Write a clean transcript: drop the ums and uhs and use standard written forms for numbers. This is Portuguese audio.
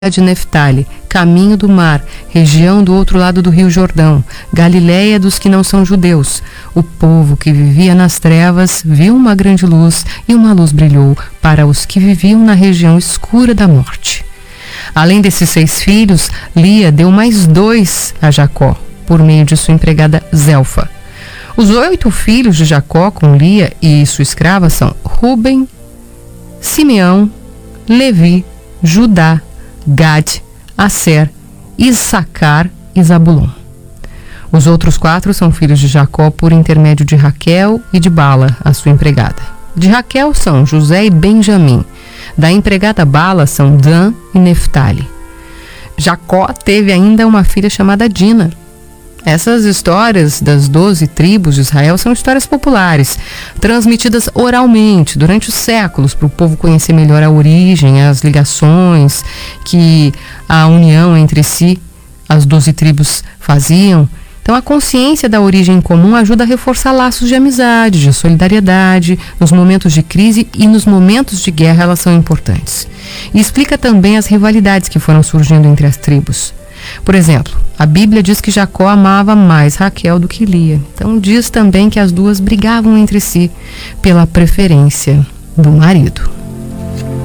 de Neftali, caminho do mar, região do outro lado do rio Jordão, Galiléia dos que não são judeus. O povo que vivia nas trevas viu uma grande luz, e uma luz brilhou para os que viviam na região escura da morte. Além desses 6 filhos, Lia deu mais 2 a Jacó, por meio de sua empregada Zelfa. Os 8 filhos de Jacó com Lia e sua escrava são Ruben, Simeão, Levi, Judá, Gad, Asser, Issacar e Zabulon. Os outros 4 são filhos de Jacó por intermédio de Raquel e de Bala, a sua empregada. De Raquel são José e Benjamim. Da empregada Bala são Dan e Neftali. Jacó teve ainda uma filha chamada Dina. Essas histórias das 12 tribos de Israel são histórias populares, transmitidas oralmente durante os séculos para o povo conhecer melhor a origem, as ligações que a união entre si, as 12 tribos, faziam. Então, a consciência da origem comum ajuda a reforçar laços de amizade, de solidariedade. Nos momentos de crise e nos momentos de guerra, elas são importantes. E explica também as rivalidades que foram surgindo entre as tribos. Por exemplo, a Bíblia diz que Jacó amava mais Raquel do que Lia. Então diz também que as duas brigavam entre si pela preferência do marido.